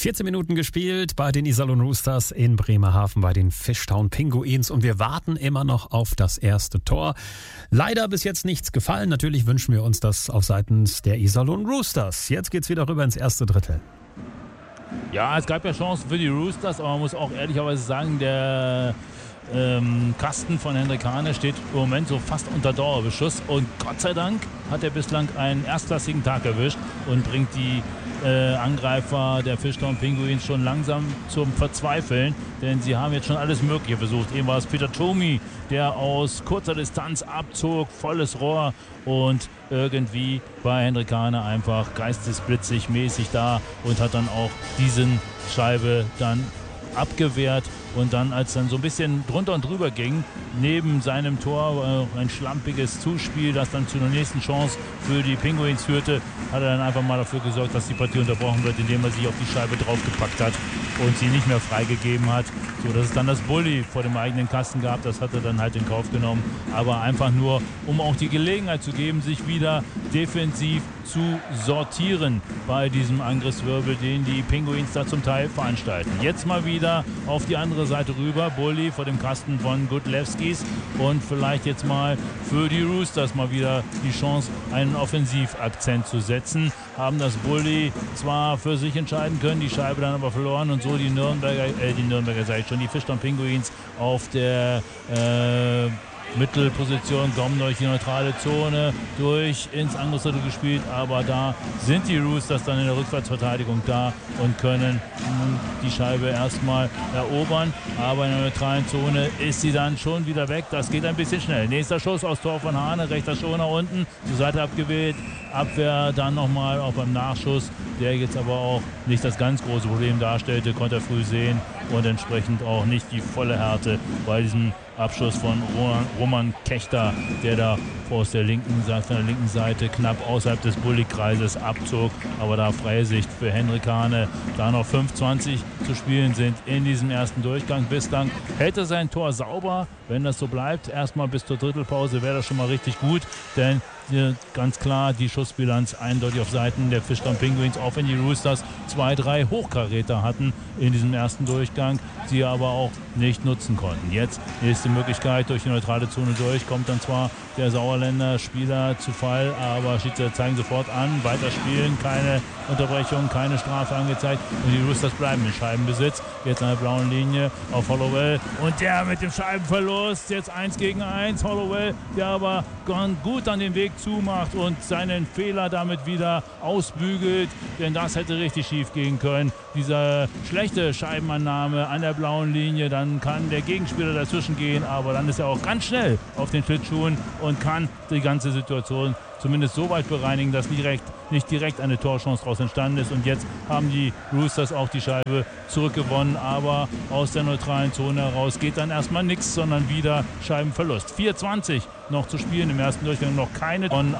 14 Minuten gespielt bei den Iserlohn Roosters in Bremerhaven bei den Fishtown Pinguins und wir warten immer noch auf das erste Tor. Leider bis jetzt nichts gefallen. Natürlich wünschen wir uns das auf seitens der Iserlohn Roosters. Jetzt geht's wieder rüber ins erste Drittel. Ja, es gab ja Chancen für die Roosters, aber man muss auch ehrlicherweise sagen, der Kasten von Hendrik Hane steht im Moment so fast unter Dauerbeschuss und Gott sei Dank hat er bislang einen erstklassigen Tag erwischt und bringt die Angreifer der Fishtown Pinguins schon langsam zum Verzweifeln, denn sie haben jetzt schon alles Mögliche versucht. Eben war es Peter Tomi, der aus kurzer Distanz abzog, volles Rohr und irgendwie war Hendrik Hane einfach geistesblitzig mäßig da und hat dann auch diesen Scheibe dann abgewehrt und dann, als dann so ein bisschen drunter und drüber ging, neben seinem Tor ein schlampiges Zuspiel, das dann zu einer nächsten Chance für die Pinguins führte, hat er dann einfach mal dafür gesorgt, dass die Partie unterbrochen wird, indem er sich auf die Scheibe draufgepackt hat und sie nicht mehr freigegeben hat, so dass es dann das Bully vor dem eigenen Kasten gab. Das hat er dann halt in Kauf genommen, aber einfach nur, um auch die Gelegenheit zu geben, sich wieder defensiv zu sortieren bei diesem Angriffswirbel, den die Pinguins da zum Teil veranstalten. Jetzt mal wieder auf die andere Seite rüber, Bully vor dem Kasten von Gudlewskis und vielleicht jetzt mal für die Roosters mal wieder die Chance, einen Offensivakzent zu setzen. Haben das Bully zwar für sich entscheiden können, die Scheibe dann aber verloren und so die Fishtown Pinguins auf der Mittelposition kommen durch die neutrale Zone, durch ins Angriffsdrittel gespielt, aber da sind die Roosters dann in der Rückwärtsverteidigung da und können die Scheibe erstmal erobern, aber in der neutralen Zone ist sie dann schon wieder weg. Das geht ein bisschen schnell. Nächster Schuss aus Tor von Hane, rechter Schoner unten, zur Seite abgewählt, Abwehr dann nochmal auch beim Nachschuss, der jetzt aber auch nicht das ganz große Problem darstellte, konnte er früh sehen und entsprechend auch nicht die volle Härte bei diesem Abschuss von Roman Kechter, der da von der linken Seite knapp außerhalb des Bulli-Kreises abzog, aber da freie Sicht für Hendrik Hane, da noch 5:20 zu spielen sind in diesem ersten Durchgang. Bislang hält er sein Tor sauber, wenn das so bleibt, erstmal bis zur Drittelpause wäre das schon mal richtig gut, denn ganz klar die Schussbilanz eindeutig auf Seiten der Fishtown Pinguins, auch wenn die Roosters 2-3 Hochkaräter hatten in diesem ersten Durchgang, sie aber auch nicht nutzen konnten. Jetzt nächste Möglichkeit durch die neutrale Zone durch, kommt dann zwar der Sauerländer Spieler zu Fall, aber Schiedsrichter zeigen sofort an, weiterspielen, keine Unterbrechung, keine Strafe angezeigt und die Roosters bleiben in Scheibenbesitz. Jetzt an der blauen Linie auf Hollowell und der mit dem Scheibenverlust, jetzt 1 gegen 1, Hollowell, der aber gut an den Weg zumacht und seinen Fehler damit wieder ausbügelt, denn das hätte richtig schief gehen können. Diese schlechte Scheibenannahme an der blauen Linie, dann kann der Gegenspieler dazwischen gehen, aber dann ist er auch ganz schnell auf den Schlittschuhen und kann die ganze Situation zumindest so weit bereinigen, dass nicht direkt eine Torchance daraus entstanden ist. Und jetzt haben die Roosters auch die Scheibe zurückgewonnen, aber aus der neutralen Zone heraus geht dann erstmal nichts, sondern wieder Scheibenverlust. 4:20 noch zu spielen im ersten Durchgang, noch keine.